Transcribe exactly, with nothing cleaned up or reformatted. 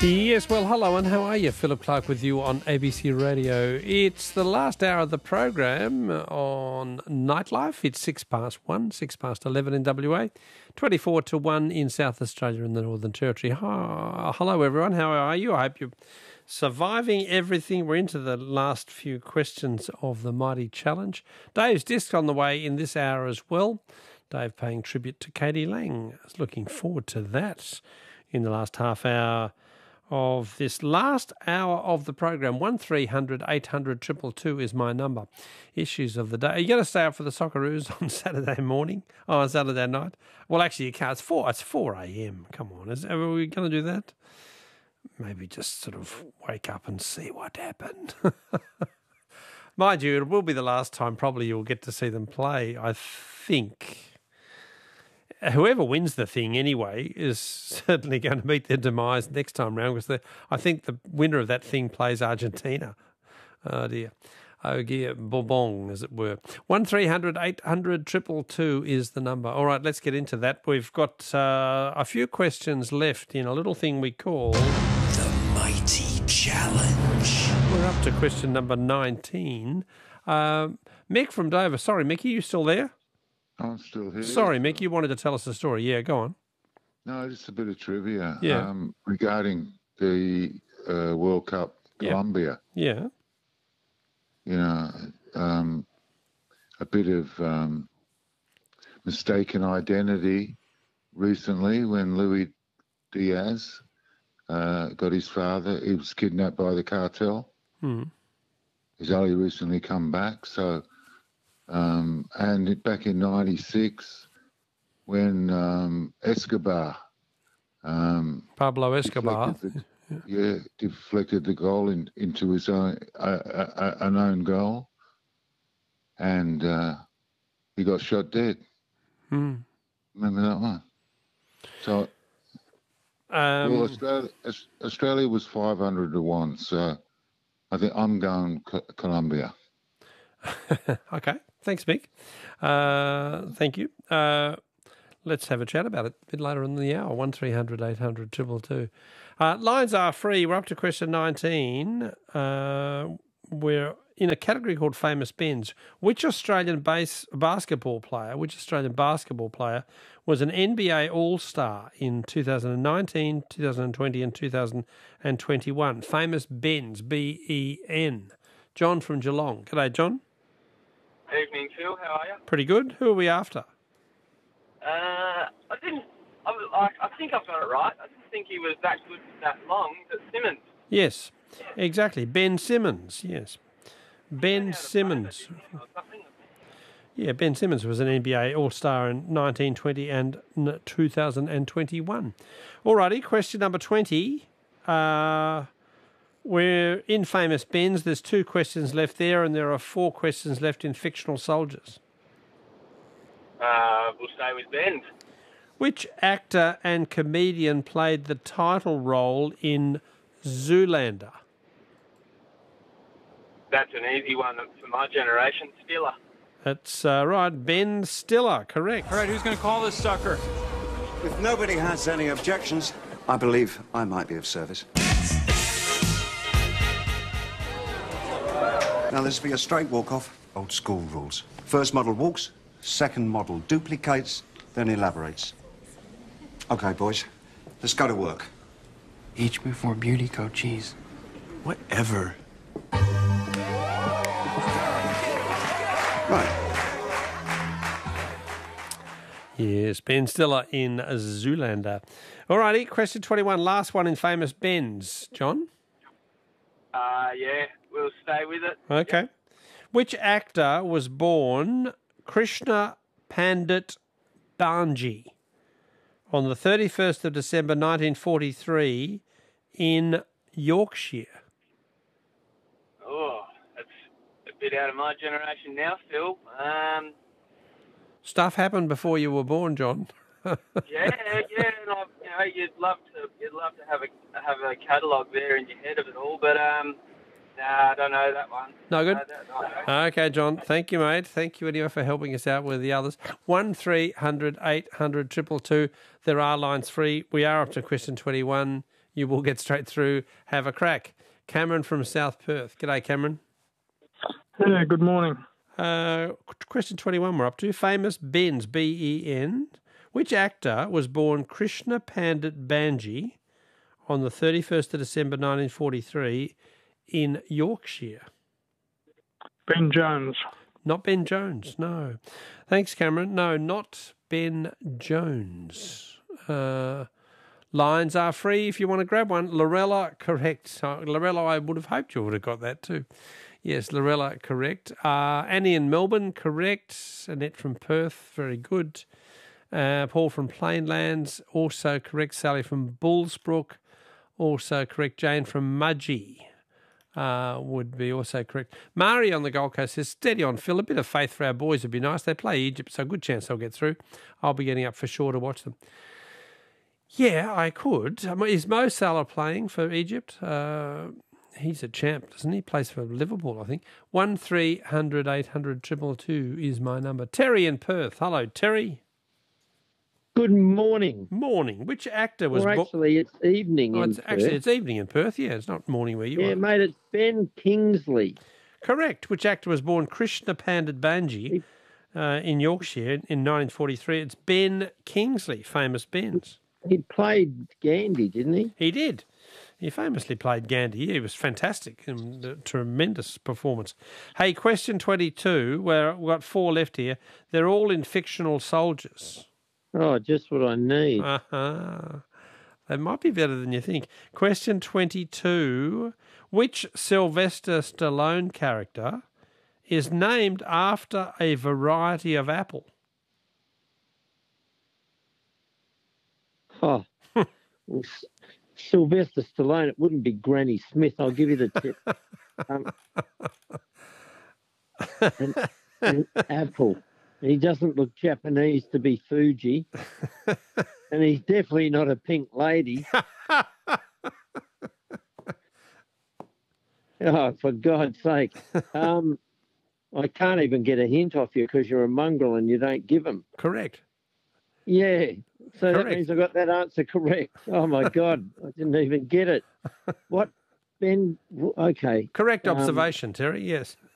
Yes, well, hello and how are you? Philip Clark with you on A B C Radio. It's the last hour of the program on Nightlife. It's six past one, six past eleven in W A, twenty-four to one in South Australia and the Northern Territory. Oh, hello, everyone. How are you? I hope you're surviving everything. We're into the last few questions of the Mighty Challenge. Dave's disc on the way in this hour as well. Dave paying tribute to Katie Lang. I was looking forward to that in the last half hour of this last hour of the program. one three hundred eight hundred two two two is my number. Issues of the day. Are you going to stay up for the Socceroos on Saturday morning? Oh, on Saturday night? Well, actually, you can't. It's four. It's four a.m. Come on. Is, are we going to do that? Maybe just sort of wake up and see what happened. Mind you, it will be the last time probably you'll get to see them play, I think. Whoever wins the thing anyway is certainly going to meet their demise next time round, because I think the winner of that thing plays Argentina. Oh dear. Oh dear, Bourbon, as it were. one three hundred eight hundred two two two is the number. All right, let's get into that. We've got uh, a few questions left in a little thing we call The Mighty Challenge. We're up to question number nineteen. Um, Mick from Dover. Sorry, Mick, are you still there? I'm still here. Sorry, Mick, you wanted to tell us a story. Yeah, go on. No, just a bit of trivia Yeah. um, regarding the uh, World Cup Yeah. Colombia. Yeah. You know, um, a bit of um, mistaken identity recently when Luis Diaz uh, got his father. He was kidnapped by the cartel. Hmm. He's only recently come back, so... Um, and back in ninety-six, when um, Escobar, um, Pablo Escobar. deflected the, yeah, deflected the goal in, into his own uh, uh, an own goal, and uh, he got shot dead. Hmm. Remember that one? So, Um, well, Australia, Australia was five hundred to one. So, I think I'm going Co- Colombia. Okay. Thanks, Mick. Uh, thank you. Uh, let's have a chat about it a bit later in the hour. one three hundred eight hundred two two two. Uh, lines are free. We're up to question nineteen. Uh, we're in a category called Famous Bends. Which Australian base basketball player, which Australian basketball player was an N B A All-Star in two thousand nineteen, two thousand twenty and two thousand twenty-one? Famous Bends, B E N. John from Geelong. G'day, John. Evening, Phil. How are you? Pretty good. Who are we after? Uh, I didn't. I, was, I, I think I've got it right. I didn't think he was that good for that long. But Simmons. Yes, exactly. Ben Simmons. Yes, Ben Simmons. Yeah, Ben Simmons was an N B A All-Star in nineteen twenty and two thousand twenty-one. All righty. Question number twenty. Uh, We're in Famous Bends. There's two questions left there, and there are four questions left in Fictional Soldiers. Uh, we'll stay with Ben. Which actor and comedian played the title role in Zoolander? That's an easy one for my generation. Stiller. That's uh, right. Ben Stiller, correct. All right, who's going to call this sucker? If nobody has any objections, I believe I might be of service. Now, this will be a straight walk-off. Old school rules. First model walks, second model duplicates, then elaborates. OK, boys, let's go to work. Each before beauty code cheese. Whatever. Right. Yes, Ben Stiller in Zoolander. All righty, question twenty-one, last one in Famous Bends. John? Uh, yeah, we'll stay with it. Okay. Which actor was born Krishna Pandit Banji on the thirty-first of December nineteen forty-three in Yorkshire? Oh, that's a bit out of my generation now, Phil. Um, Stuff happened before you were born, John. yeah, yeah, and I, you know, you'd love to, you'd love to have a have a catalogue there in your head of it all, but um, nah, I don't know that one. No good? No, that- no. Okay, John. Thank you, mate. Thank you anyway for helping us out with the others. one three hundred eight hundred two two two. There are lines free. We are up to question twenty-one. you will get straight through. Have a crack. Cameron from South Perth. G'day, Cameron. Yeah, good morning. Uh, question twenty-one we're up to. Famous Ben's, B E N. Which actor was born Krishna Pandit Banji on the thirty-first of December nineteen forty-three in Yorkshire? Ben Jones. Not Ben Jones, no. Thanks, Cameron. No, not Ben Jones. Uh, lines are free if you want to grab one. Lorella, correct. Uh, Lorella, I would have hoped you would have got that too. Yes, Lorella, correct. Uh, Annie in Melbourne, correct. Annette from Perth, very good. Uh, Paul from Plainlands, also correct. Sally from Bullsbrook, also correct. Jane from Mudgee uh, would be also correct. Mari on the Gold Coast says, steady on, Phil. A bit of faith for our boys would be nice. They play Egypt, so a good chance they'll get through. I'll be getting up for sure to watch them. Yeah, I could. Is Mo Salah playing for Egypt? Uh, he's a champ, doesn't he? Plays for Liverpool, I think. one three hundred eight hundred two two two is my number. Terry in Perth. Hello, Terry. Good morning. Morning. Which actor was... Or actually, it's evening oh, in it's, Perth. Actually, it's evening in Perth. Yeah, it's not morning where you yeah, are. Yeah, mate, it's Ben Kingsley. Correct. Which actor was born Krishna Pandit Banji uh, in Yorkshire in nineteen forty-three? It's Ben Kingsley, famous Ben's. He played Gandhi, didn't he? He did. He famously played Gandhi. He was fantastic. And a tremendous performance. Hey, question twenty-two, where we've got four left here. They're all in fictional soldiers. Oh, just what I need. Uh-huh. They might be better than you think. Question twenty-two. Which Sylvester Stallone character is named after a variety of apple? Oh, well, Sylvester Stallone, it wouldn't be Granny Smith. I'll give you the tip. Um, an, an apple. He doesn't look Japanese to be Fuji. And he's definitely not a pink lady. Oh, for God's sake. Um, I can't even get a hint off you because you're a mongrel and you don't give them. Correct. Yeah. So Correct. That means I got that answer correct. Oh, my God. I didn't even get it. What? Ben, okay. Correct Um, observation, Terry, yes.